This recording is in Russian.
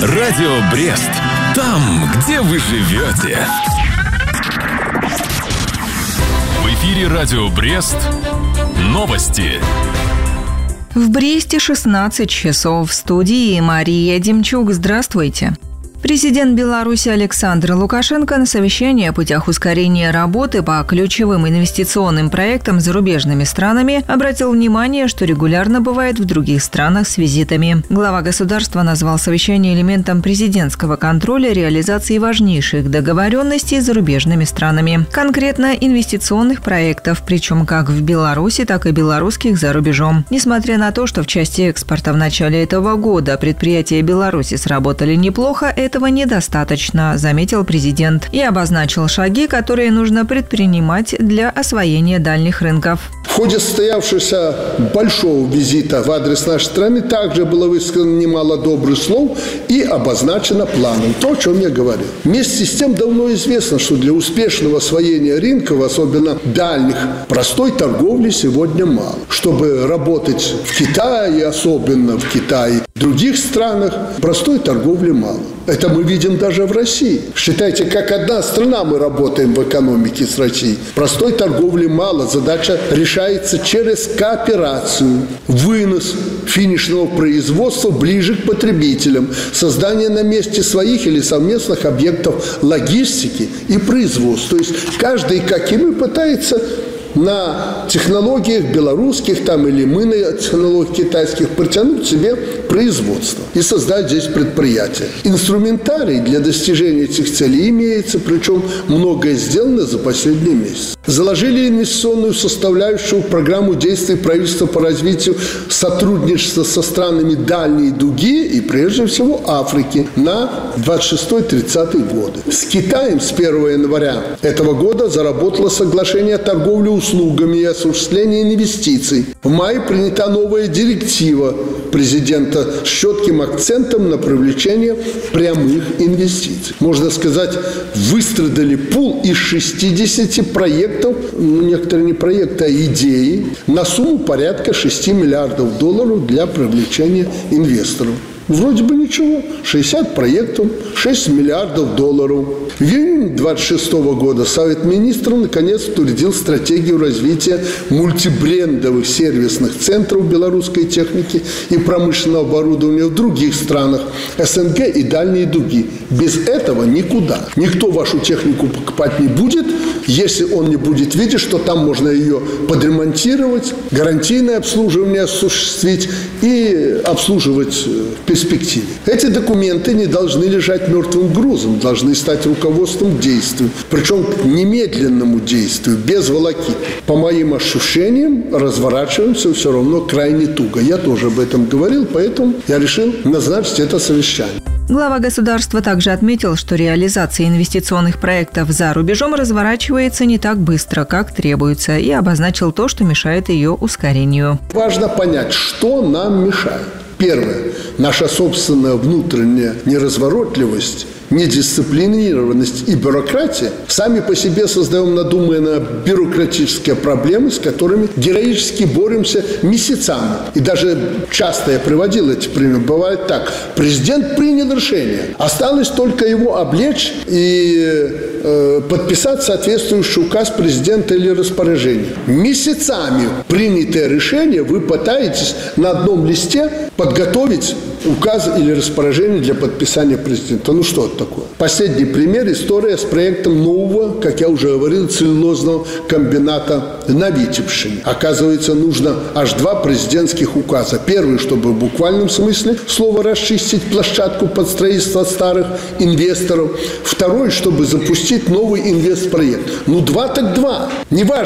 Радио Брест. Там, где вы живете. В эфире Радио Брест. Новости. В Бресте 16 часов. В студии Мария Демчук. Здравствуйте. Президент Беларуси Александр Лукашенко на совещании о путях ускорения работы по ключевым инвестиционным проектам с зарубежными странами обратил внимание, что регулярно бывает в других странах с визитами. Глава государства назвал совещание элементом президентского контроля реализации важнейших договоренностей с зарубежными странами. Конкретно инвестиционных проектов, причем как в Беларуси, так и белорусских за рубежом. Несмотря на то, что в части экспорта в начале этого года предприятия Беларуси сработали неплохо, этого недостаточно, заметил президент, и обозначил шаги, которые нужно предпринимать для освоения дальних рынков. В ходе состоявшегося большого визита в адрес нашей страны также было высказано немало добрых слов и обозначено планом. То, о чем я говорил. Вместе с тем давно известно, что для успешного освоения рынков, особенно дальних, простой торговли сегодня мало. Чтобы работать в Китае, особенно в Китае, в других странах, простой торговли мало. Это мы видим даже в России. Считайте, как одна страна мы работаем в экономике с Россией. Простой торговли мало. Задача решается через кооперацию, вынос финишного производства ближе к потребителям, создание на месте своих или совместных объектов логистики и производства. То есть каждый, как и мы, пытается на технологиях белорусских там, или мы на технологиях китайских протянуть себе производство и создать здесь предприятие. Инструментарий для достижения этих целей имеется, причем многое сделано за последний месяц. Заложили инвестиционную составляющую в программу действий правительства по развитию сотрудничества со странами дальней дуги и прежде всего Африки на 26-30 годы. С Китаем с 1 января этого года заработало соглашение о торговле услугами и осуществлении инвестиций. В мае принята новая директива президента с четким акцентом на привлечение прямых инвестиций. Можно сказать, выстрадали пул из 60 проектов, некоторые не проекты, а идеи, на сумму порядка $6 миллиардов для привлечения инвесторов. Вроде бы ничего. 60 проектов, $6 миллиардов. В июне 2026 года Совет министров наконец утвердил стратегию развития мультибрендовых сервисных центров белорусской техники и промышленного оборудования в других странах СНГ и дальней дуги. Без этого никуда. Никто вашу технику покупать не будет, если он не будет видеть, что там можно ее подремонтировать, гарантийное обслуживание осуществить и обслуживать в перспективе. Эти документы не должны лежать мертвым грузом, должны стать руководством к действию, причем к немедленному действию, без волокиты. По моим ощущениям, разворачиваемся все равно крайне туго. Я тоже об этом говорил, поэтому я решил назначить это совещание. Глава государства также отметил, что реализация инвестиционных проектов за рубежом разворачивается не так быстро, как требуется, и обозначил то, что мешает ее ускорению. Важно понять, что нам мешает. Первое. Наша собственная внутренняя неразворотливость, недисциплинированность и бюрократия сами по себе создаем надуманные бюрократические проблемы, с которыми героически боремся месяцами. И даже часто я приводил эти примеры. Бывает так. Президент принял решение. Осталось только его облечь и подписать соответствующий указ президента или распоряжение. Месяцами принятое решение вы пытаетесь на одном листе подготовить указ или распоряжение для подписания президента. Ну что это такое? Последний пример – история с проектом нового, как я уже говорил, целлюлозного комбината на Витебщине. Оказывается, нужно аж 2 президентских указа. Первый, чтобы в буквальном смысле слова расчистить площадку под строительство старых инвесторов. Второй, чтобы запустить новый инвестпроект. Ну, 2 так 2. Неважно.